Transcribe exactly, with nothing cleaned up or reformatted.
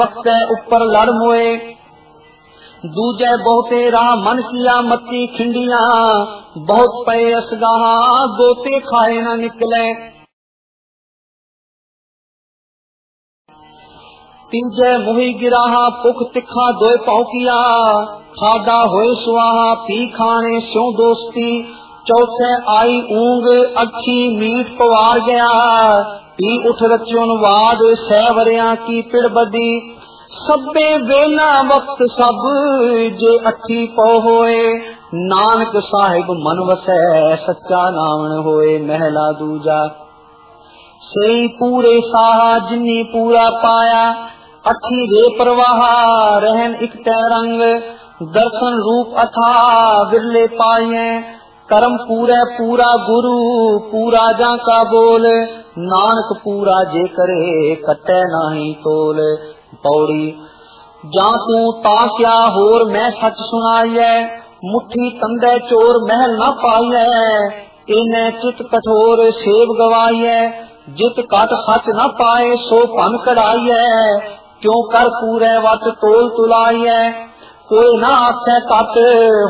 वक्ते ऊपर लड़ मोए। दूजे बहुते राह मन किया मत्ती खिंडिया, बहुत पे असगाहा गोते खाए न निकले। तीजे मुही गिराहा पुख तिखा दोए पौकिया, खादा होए सुहा पी खाने स्यों दोस्ती। चौथे आई ऊंग अखी मीट पवार गया, पी उठ रचुन वाद सैवरिया की पिड़ बदी। सब्बे वेला वक्त सब जे अठी पौ होए, नानक साहिब मन वसै सच्चा नावण होए। महला दूजा सही पूरे साहा जिन्नी पूरा पाया, अठी रे प्रवाहा रहन एक रंग। दर्शन रूप अथा बिरले पाए, कर्म पूरे पूरा गुरु पूरा जा का बोल। नानक पूरा जे करे कटे नाही तोल। पौड़ी जा तू ता क्या होर मैं सच सुनाइए, मुट्ठी तंदे चोर महल न पाइए। इन्हें चित कठोर सेव गवाइए, जित कट सच न पाए सो पन कढ़ाइए। क्यों कर पूरे वट तोल तुलाइए, कोई ना आखे कट